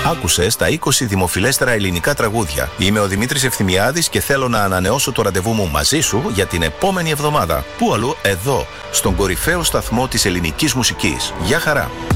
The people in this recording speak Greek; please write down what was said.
Άκουσες τα 20 δημοφιλέστερα ελληνικά τραγούδια. Είμαι ο Δημήτρης Ευθυμιάδης και θέλω να ανανεώσω το ραντεβού μου μαζί σου για την επόμενη εβδομάδα. Πού αλλού? Εδώ, στον κορυφαίο σταθμό της ελληνικής μουσικής. Γεια χαρά!